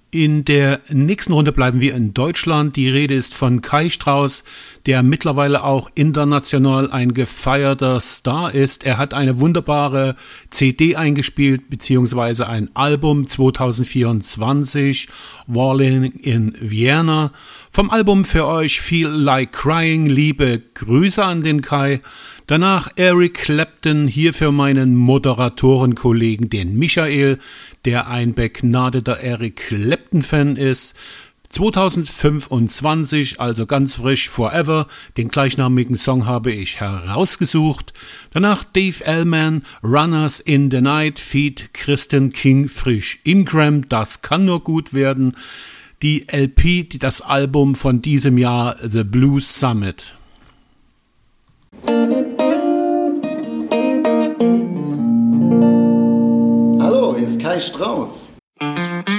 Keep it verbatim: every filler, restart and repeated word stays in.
In der nächsten Runde bleiben wir in Deutschland. Die Rede ist von Kai Strauss, der mittlerweile auch international ein gefeierter Star ist. Er hat eine wunderbare C D eingespielt, beziehungsweise ein Album zwanzig vierundzwanzig, Wallin in Vienna. Vom Album für euch Feel Like Crying, liebe Grüße an den Kai. Danach Eric Clapton, hier für meinen Moderatorenkollegen, den Michael, der ein begnadeter Eric Clapton-Fan ist. zwanzig fünfundzwanzig, also ganz frisch, Forever, den gleichnamigen Song habe ich herausgesucht. Danach Dave Allman, Runners in the Night, feat. Kristen King, frisch Ingram, das kann nur gut werden. Die L P, das Album von diesem Jahr, The Blues Summit. Hallo, hier ist Kai Strauss.